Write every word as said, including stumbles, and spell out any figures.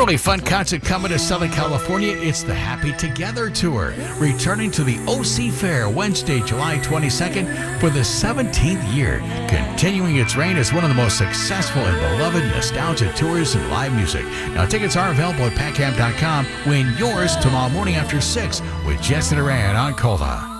Really fun concert coming to Southern California. It's the Happy Together Tour, returning to the O C Fair Wednesday, July twenty-second for the seventeenth year, continuing its reign as one of the most successful and beloved nostalgia tours in live music. Now, tickets are available at pac cam dot com. Win yours tomorrow morning after six with Jess and Duran on Cola.